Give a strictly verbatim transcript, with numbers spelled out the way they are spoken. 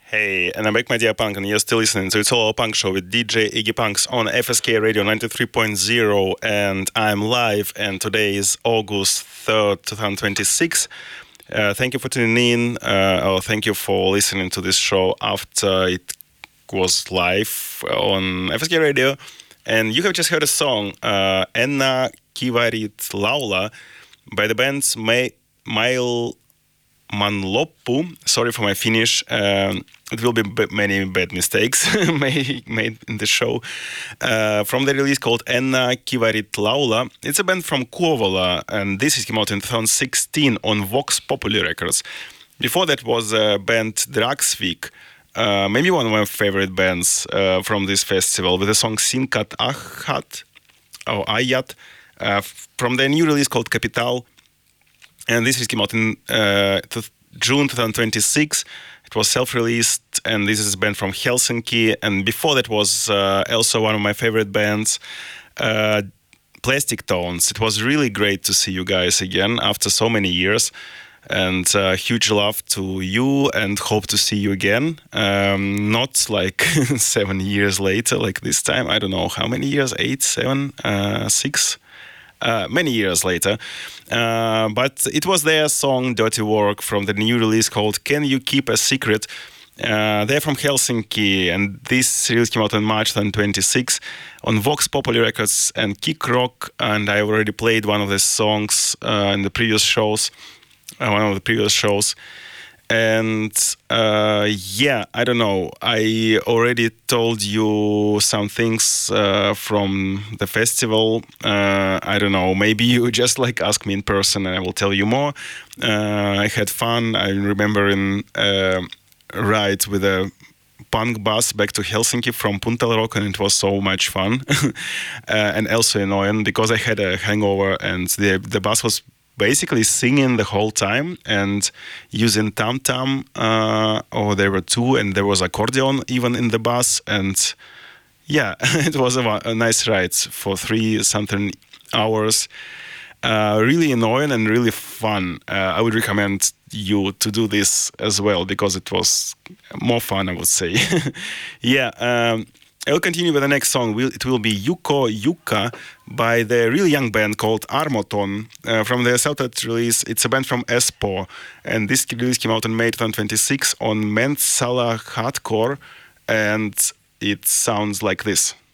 Hey, and I'm back, my dear punk, and you're still listening to It's All Our Punk Show with D J Iggy Punks on F S K Radio ninety-three point zero, and I'm live, and today is August third, twenty twenty-six. Uh, thank you for tuning in, uh, or thank you for listening to this show after it was live on F S K Radio. And you have just heard a song, uh, Enna Kivarit Laula, by the band's May- Mail Manloppu. Sorry for my Finnish. Um, it will be b- many bad mistakes made, made in the show. Uh, from the release called Enna Kivarit Laula. It's a band from Kouvola, and this came out in twenty sixteen on Vox Populi Records. Before that was a band Dragsvik, uh, maybe one of my favorite bands uh, from this festival, with the song Sinkat Ahat, or Ayat, uh, from their new release called Capital. And this came out in uh, June twenty twenty-six. It was self-released, and this is a band from Helsinki. And before that was uh, also one of my favorite bands, uh, Plastic Tones. It was really great to see you guys again after so many years. And uh, huge love to you, and hope to see you again. Um, not like seven years later, like this time. I don't know how many years, eight, seven, uh, six? Uh, many years later. Uh, but it was their song Dirty Work from the new release called Can You Keep a Secret? Uh, they're from Helsinki, and this release came out in March twenty twenty-six on Vox Populi Records and Kick Rock, and I already played one of the songs uh, in the previous shows, uh, one of the previous shows. And uh, yeah, I don't know. I already told you some things uh, from the festival. Uh, I don't know. Maybe you just like ask me in person, and I will tell you more. Uh, I had fun. I remember in uh, ride with a punk bus back to Helsinki from Puntalrock, and it was so much fun, uh, and also annoying because I had a hangover, and the the bus was basically singing the whole time and using tam-tam, uh, or there were two, and there was accordion even in the bus, and yeah, it was a, a nice ride for three something hours. Uh, really annoying and really fun. Uh, I would recommend you to do this as well because it was more fun, I would say. yeah. Um, I will continue with the next song. We'll, it will be Yuko Yuka by the really young band called Armoton. Uh, from their self-titled release, it's a band from Espoo, and this release came out in May twenty twenty-six on Mensala Hardcore, and it sounds like this.